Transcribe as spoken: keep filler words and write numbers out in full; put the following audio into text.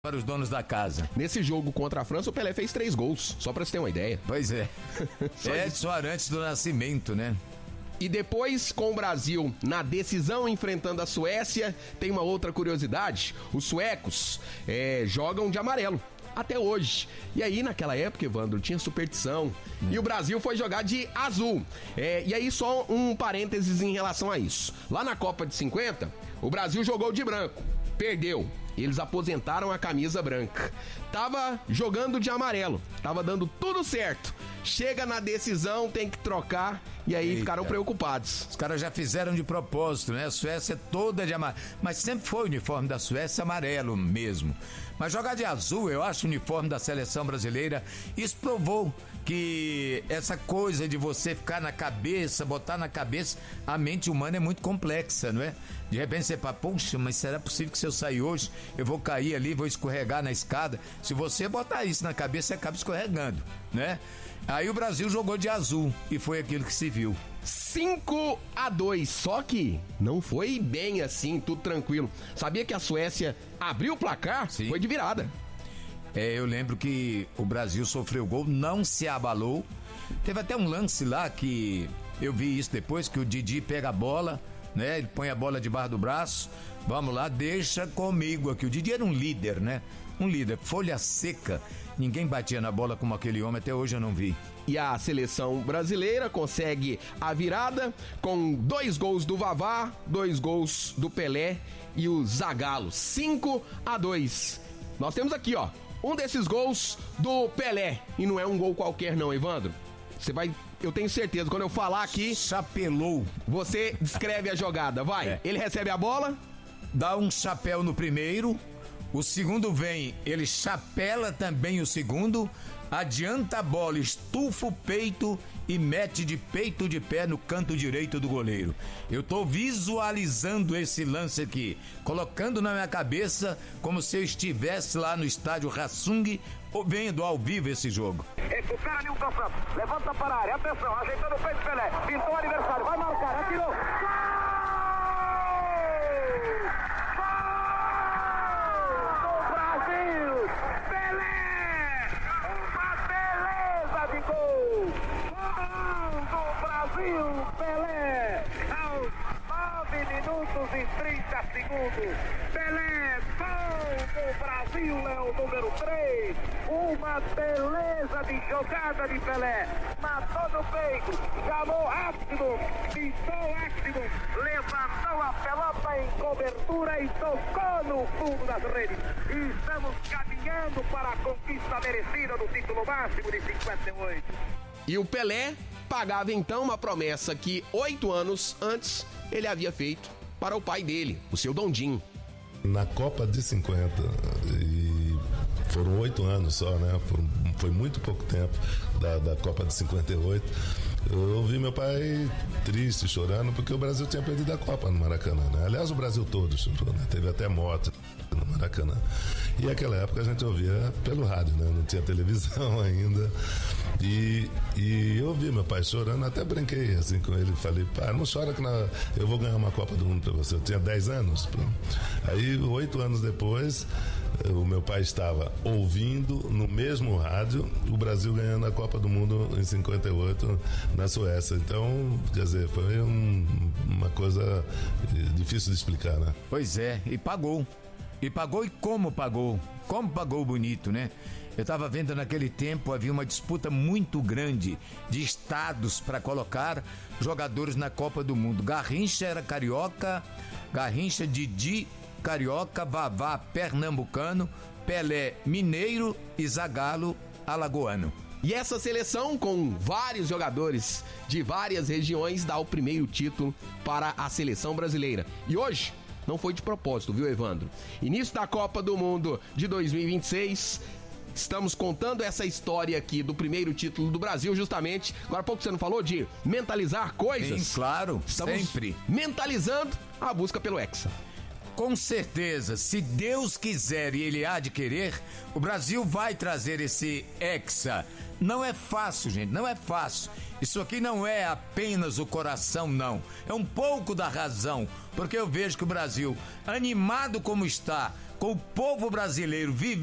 Para os donos da casa. Nesse jogo contra a França, o Pelé fez três gols, só pra você ter uma ideia. Pois é. Edson Arantes do Nascimento, né? E depois, com o Brasil na decisão enfrentando a Suécia, tem uma outra curiosidade. Os suecos é, jogam de amarelo até hoje. E aí, naquela época, Evandro, tinha superstição. Hum. E o Brasil foi jogar de azul. É, e aí, só um parênteses em relação a isso. Lá na Copa de cinquenta, o Brasil jogou de branco. Perdeu. Eles aposentaram a camisa branca. Tava jogando de amarelo. Tava dando tudo certo. Chega na decisão, tem que trocar. E aí Eita. ficaram preocupados. Os caras já fizeram de propósito, né? A Suécia toda de amarelo. Mas sempre foi o uniforme da Suécia amarelo mesmo. Mas jogar de azul, eu acho o uniforme da seleção brasileira. Isso provou que essa coisa de você ficar na cabeça, botar na cabeça, a mente humana é muito complexa, não é? De repente você fala, poxa, mas será possível que se eu sair hoje, eu vou cair ali, vou escorregar na escada? Se você botar isso na cabeça, você acaba escorregando, né? Aí o Brasil jogou de azul e foi aquilo que se viu. cinco a dois, só que não foi bem assim, tudo tranquilo. Sabia que a Suécia abriu o placar? Sim. Foi de virada. É, eu lembro que o Brasil sofreu gol, não se abalou. Teve até um lance lá que eu vi isso depois, que o Didi pega a bola, né? Ele põe a bola debaixo do braço. Vamos lá, deixa comigo aqui. O Didi era um líder, né? Um líder, folha seca. Ninguém batia na bola como aquele homem, até hoje eu não vi. E a seleção brasileira consegue a virada com dois gols do Vavá, dois gols do Pelé e o Zagallo. cinco a dois. Nós temos aqui, ó, um desses gols do Pelé. E não é um gol qualquer não, Evandro. Você vai... Eu tenho certeza, quando eu falar aqui... Chapelou. Você descreve a jogada, vai. É. Ele recebe a bola... Dá um chapéu no primeiro... O segundo vem, ele chapela também o segundo, adianta a bola, estufa o peito e mete de peito de pé no canto direito do goleiro. Eu tô visualizando esse lance aqui, colocando na minha cabeça como se eu estivesse lá no estádio Rassung, vendo ao vivo esse jogo. Esse cara, Nilton Santos, levanta para a área, atenção, ajeitando o peito do Pelé, pintou o aniversário, vai marcar, atirou. Pelé, aos nove minutos e trinta segundos. Pelé, gol do Brasil, é o número três. Uma beleza de jogada de Pelé. Matou no peito, chamou Ácido, pintou Ácido, levantou a pelota em cobertura e tocou no fundo das redes. E estamos caminhando para a conquista merecida do título máximo de cinquenta e oito. E o Pelé pagava então uma promessa que oito anos antes ele havia feito para o pai dele, o seu Dondinho. Na Copa de cinquenta, e foram oito anos só, né? Foram, foi muito pouco tempo da, da Copa de cinquenta e oito. Eu ouvi meu pai triste, chorando, porque o Brasil tinha perdido a Copa no Maracanã, né? Aliás, o Brasil todo chorou, né? Teve até morte no Maracanã. E naquela época a gente ouvia pelo rádio, né? Não tinha televisão ainda. E, e eu ouvi meu pai chorando, até brinquei assim com ele, falei, pá, não chora que na, eu vou ganhar uma Copa do Mundo pra você. Eu tinha dez anos. Aí, oito anos depois, o meu pai estava ouvindo no mesmo rádio o Brasil ganhando a Copa do Mundo em cinquenta e oito na Suécia. Então, quer dizer, foi um, uma coisa difícil de explicar, né? Pois é, e pagou. E pagou e como pagou? Como pagou bonito, né? Eu estava vendo naquele tempo, havia uma disputa muito grande de estados para colocar jogadores na Copa do Mundo. Garrincha era carioca, Garrincha, Didi, carioca, Vavá, pernambucano, Pelé, mineiro e Zagallo, alagoano. E essa seleção, com vários jogadores de várias regiões, dá o primeiro título para a seleção brasileira. E hoje... não foi de propósito, viu, Evandro? Início da Copa do Mundo de dois mil e vinte e seis, estamos contando essa história aqui do primeiro título do Brasil, justamente. Agora há pouco você não falou de mentalizar coisas? Sim, claro, estamos sempre. Mentalizando a busca pelo Hexa. Com certeza, se Deus quiser e Ele há de querer, o Brasil vai trazer esse Hexa. Não é fácil, gente, não é fácil. Isso aqui não é apenas o coração, não. É um pouco da razão, porque eu vejo que o Brasil, animado como está, com o povo brasileiro vivendo